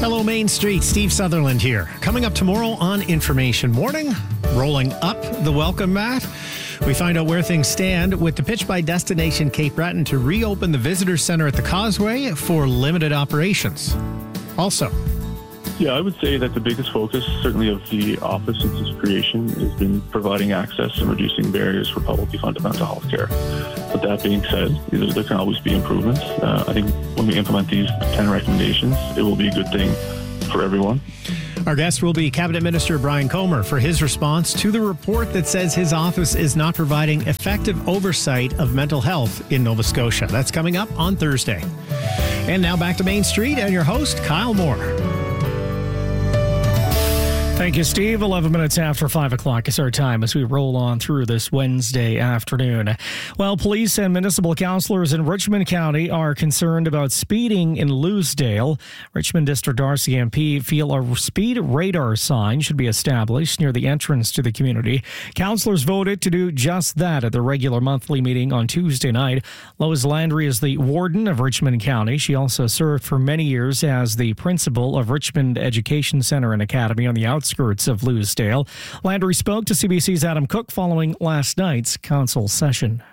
Hello, Main Street. Steve Sutherland here. Coming up tomorrow on Information Morning, rolling up the welcome mat. We find out where things stand with the pitch by Destination Cape Breton to reopen the Visitor Centre at the Causeway for limited operations. Also, yeah, I would say that the biggest focus, certainly of the office since its creation, has been providing access and reducing barriers for publicly funded mental health care. But that being said, there can always be improvements. I think when we implement these 10 recommendations, it will be a good thing for everyone. Our guest will be Cabinet Minister Brian Comer for his response to the report that says his office is not providing effective oversight of mental health in Nova Scotia. That's coming up on Thursday. And now back to Main Street and your host, Kyle Moore. Thank you, Steve. 11 minutes after 5 o'clock is our time as we roll on through this Wednesday afternoon. Well, police and municipal councillors in Richmond County are concerned about speeding in Loosedale. Richmond District RCMP feel a speed radar sign should be established near the entrance to the community. Councillors voted to do just that at their regular monthly meeting on Tuesday night. Lois Landry is the warden of Richmond County. She also served for many years as the principal of Richmond Education Centre and Academy on the outskirts of Loosedale. Landry spoke to CBC's Adam Cook following last night's council session.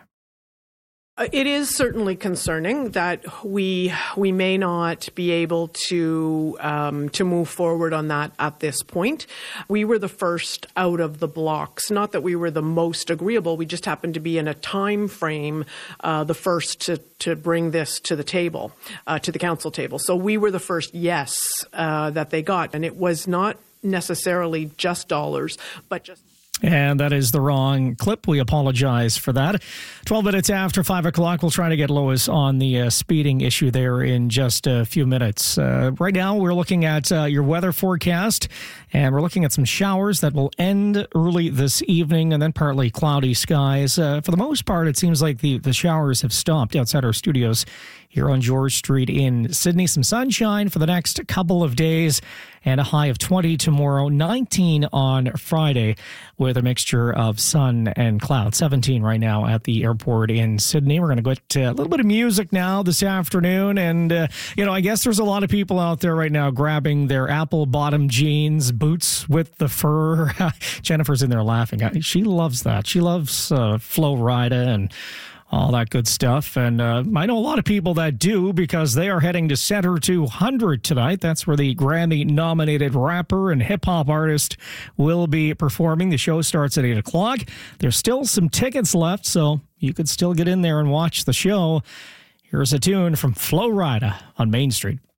It is certainly concerning that we may not be able to move forward on that at this point. We were the first out of the blocks. Not that we were the most agreeable. We just happened to be in a time frame, the first to bring this to the table, to the council table. So we were the first yes that they got, and it was not necessarily just dollars, but just... And that is the wrong clip. We apologize for that. 12 minutes after 5 o'clock, we'll try to get Lois on the speeding issue there in just a few minutes. Right now, we're looking at your weather forecast, and we're looking at some showers that will end early this evening and then partly cloudy skies. For the most part, it seems like the showers have stopped outside our studios here on George Street in Sydney. Some sunshine for the next couple of days and a high of 20 tomorrow, 19 on Friday with a mixture of sun and cloud. 17 right now at the airport in Sydney. We're going to get a little bit of music now this afternoon. And, I guess there's a lot of people out there right now grabbing their apple bottom jeans, boots with the fur. Jennifer's in there laughing. She loves that. She loves Flo Rida and all that good stuff. And I know a lot of people that do because they are heading to Center 200 tonight. That's where the Grammy-nominated rapper and hip-hop artist will be performing. The show starts at 8 o'clock. There's still some tickets left, so you could still get in there and watch the show. Here's a tune from Flo Rida on Main Street.